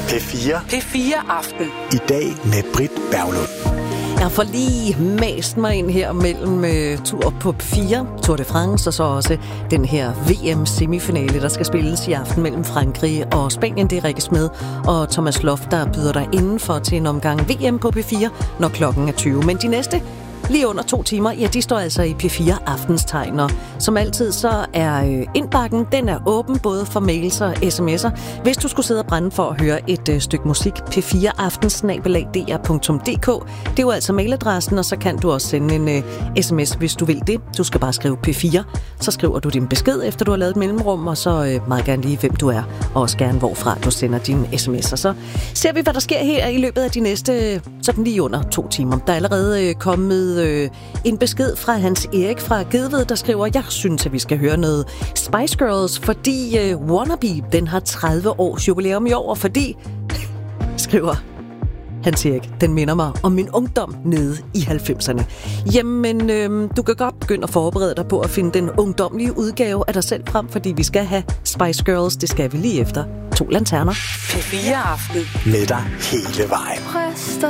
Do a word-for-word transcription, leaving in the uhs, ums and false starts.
P fire. P fire Aften. I dag med Britt Berglund. Jeg får lige mast mig ind her mellem uh, tur på P fire, Tour de France, og så også den her V M-semifinale, der skal spilles i aften mellem Frankrig og Spanien. Det er Rikke Smed og Thomas Loft, der byder dig indenfor til en omgang V M på P fire, når klokken er tyve. Men de næste lige under to timer, ja, de står altså i P fire Aftenstegner. Som altid, så er øh, indbakken, den er åben både for mails og sms'er. Hvis du skulle sidde og brænde for at høre et øh, stykke musik, p fire aftens snabel-a d r punktum d k. Det er jo altså mailadressen, og så kan du også sende en øh, sms, hvis du vil det. Du skal bare skrive P fire. Så skriver du din besked, efter du har lavet et mellemrum, og så øh, meget gerne lige, hvem du er, og også gerne, hvorfra du sender dine sms'er. Så ser vi, hvad der sker her i løbet af de næste, sådan lige under to timer. Der er allerede øh, kommet Øh, en besked fra Hans Erik fra Gedved, der skriver: jeg synes, at vi skal høre noget Spice Girls, fordi øh, Wannabe, den har tredive års jubilæum i år, og fordi, skriver Hans Erik, den minder mig om min ungdom nede i halvfemserne. Jamen, øh, du kan godt begynde at forberede dig på at finde den ungdomlige udgave af dig selv frem, fordi vi skal have Spice Girls, det skal vi lige efter To Lanterner. P fire Aften. Med dig hele vejen.